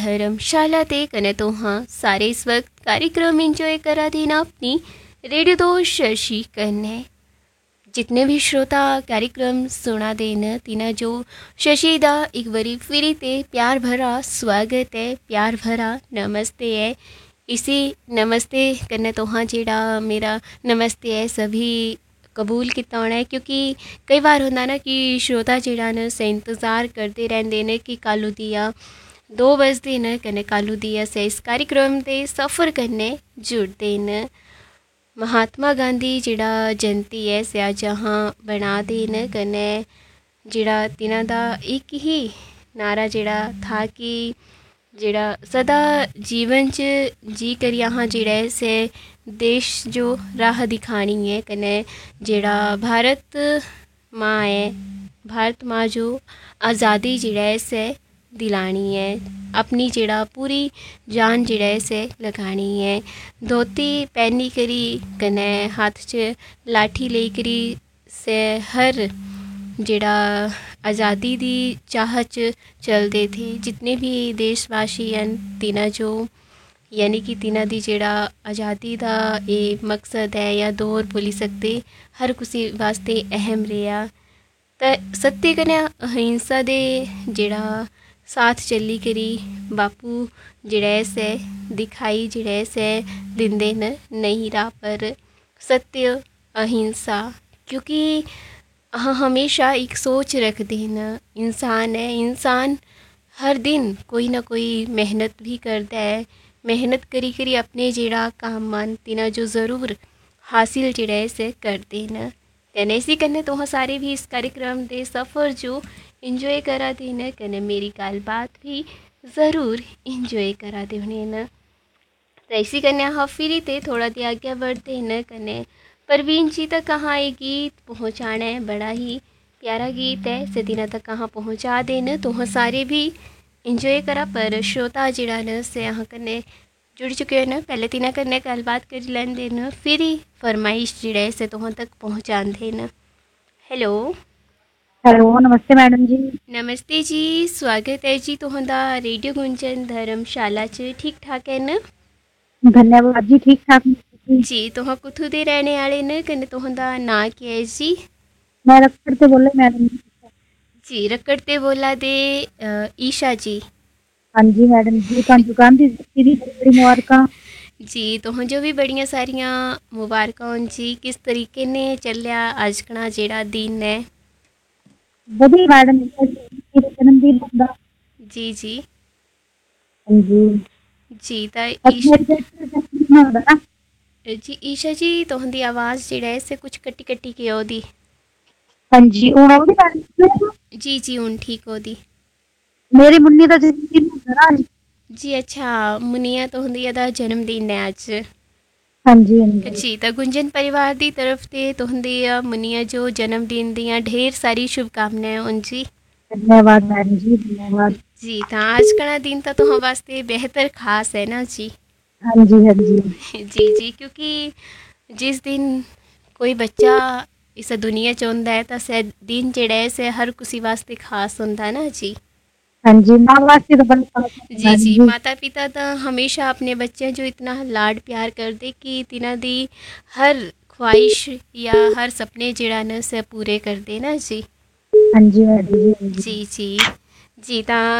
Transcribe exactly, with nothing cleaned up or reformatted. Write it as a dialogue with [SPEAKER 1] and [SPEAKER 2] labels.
[SPEAKER 1] धर्मशाला ते कने तो हाँ सारे इस वक्त कार्यक्रम इंजॉय करा देना अपनी रेडियो दोस्त शशि कन्ने। जितने भी श्रोता कार्यक्रम सुना देना तीना जो शशि दा एक बारी फिर ते प्यार भरा स्वागत है, प्यार भरा नमस्ते है। इसी नमस्ते कन्ने तो हाँ जेड़ा मेरा नमस्ते है सभी कबूल किता होना है, क्योंकि कई बार होंदा ना कि श्रोता जेड़ा न से इंतज़ार करते रहंदे ने कि कालू दिया दो बजते न कन्ने कालू दिया से इस कार्यक्रम ते सफ़र करने जुड़ते न। महात्मा गांधी जेड़ा जयंती है से अज अहाँ बना दे न कन्ने जेड़ा तिना दा एक ही नारा जेड़ा था कि जेड़ा सदा जीवन च जी कर यहाँ जेड़ा है से देश जो राह दिखानी है कन्ने जेड़ा भारत माँ है, भारत माँ जो आज़ादी जेड़ा है से दिलानी है, अपनी जेड़ा पूरी जान जेड़ा है से लगानी है। धोती पहनी करी कन्ने हाथ च लाठी ले करी से हर जेड़ा आज़ादी दी चाह च चलते थे जितने भी देशवासी हैं तिना जो यानी कि तिना दी जेड़ा आज़ादी दा ये मकसद है या दौर बोली सकते हर किसी वास्ते अहम रहा। तो सत्य कन्नै अहिंसा दे जेड़ा साथ चली करी बापू जेड़ा ऐसे दिखाई जेड़ा ऐसे दिंदे न नहीं रहा पर सत्य अहिंसा, क्योंकि हाँ हमेशा एक सोच रखते हैं ना इंसान है, इंसान हर दिन कोई ना कोई मेहनत भी करता है, मेहनत करी करी अपने जेड़ा काम मन तिना जो ज़रूर हासिल जेड़ा है से करते न। तेने इसी कन्ने तो सारे भी इस कार्यक्रम दे सफ़र जो इंजॉय करा दे न कन्ने मेरी गल बात भी ज़रूर इंजॉय करा दे होने न। तो इसी कन्ने हाँ फिर ते थोड़ा दी आगे बढ़ते न कन्ने परवीन जी तक कहाँ ये गीत पहुँचाना है, बड़ा ही प्यारा गीत है से तिना तक कहाँ पहुँचा देना तो हाँ सारे भी इंजॉय करा। पर श्रोता जेड़ा न से यहाँ कन्ने जुड़ चुके हो न पहले तिना कन्ने गलबात कर लैन देना फिर ही फरमाइश जेड़ा से तुहां तक पहुँचा देना। हेलो
[SPEAKER 2] हेलो नमस्ते मैडम जी।
[SPEAKER 1] नमस्ते जी, स्वागत है जी तुहां रेडियो गुंजन धर्मशाला च। ठीक ठाक है न?
[SPEAKER 2] धन्यवाद जी, ठीक ठाक
[SPEAKER 1] जी। तुहां कुथू दे रहने वाले न कन्ने तुहां दा नाम क्या है जी?
[SPEAKER 2] मैं रक्कड़ ते बोले मैडम जी।
[SPEAKER 1] जी रक्कड़ ते बोला दे ईशा जी।
[SPEAKER 2] हाँ जी मैडम जी, तुहानू गांधी जयंती दी बड़ी बड़ी मुबारकां
[SPEAKER 1] जी। तुहां जो भी बड़ियां सारियां मुबारकां होन जी। किस तरीके ने चलिया अजकना जेड़ा दिन है?
[SPEAKER 2] वधिया मैडम जी, जन्मदिन हुंदा।
[SPEAKER 1] जी जी
[SPEAKER 2] हाँ जी
[SPEAKER 1] जी। ता
[SPEAKER 2] अज
[SPEAKER 1] ईश
[SPEAKER 2] मेरे बेटे दा जन्मदिन हुंदा ना।
[SPEAKER 1] जी ईशा जी तुहां दी आवाज़ जेड़ा है से कुछ कट्टी कट्टी के ओदी।
[SPEAKER 2] हाँ जी हुण आउंदी मैडम
[SPEAKER 1] जी जी हुण ठीक ओदी।
[SPEAKER 2] मेरी मुन्नी दा जन्मदिन हुंदा ना अज।
[SPEAKER 1] जी अच्छा, मुनिया तुहां दा जन्मदिन है अज।
[SPEAKER 2] हाँ जी हाँ जी
[SPEAKER 1] जी तो गुंजन परिवार की तरफ से तुहांदी मुनिया जो जन्मदिन दियां ढेर सारी शुभकामनाएं होन जी।
[SPEAKER 2] धन्यवाद मैडम जी, धन्यवाद।
[SPEAKER 1] जी तो आज का दिन तो तुहां वास्ते बेहतर खास है ना जी।
[SPEAKER 2] हाँ जी हाँ जी
[SPEAKER 1] जी जी क्योंकि जिस दिन कोई बच्चा इस दुनिया च होंदा है तो से दिन जेड़ा है से हर किसी वास्ते खास होंदा है ना जी।
[SPEAKER 2] हाँ जी माँ वास्ते तो बड़ा खास है
[SPEAKER 1] जी
[SPEAKER 2] मैडम
[SPEAKER 1] जी
[SPEAKER 2] जी।
[SPEAKER 1] माता पिता तो हमेशा अपने बच्चे जो इतना लाड प्यार करते कि तिना दी हर ख्वाहिश या हर सपने जेड़ा न से पूरे करते ना जी।
[SPEAKER 2] हाँ जी मैडम जी हाँ जी
[SPEAKER 1] जी जी जी ता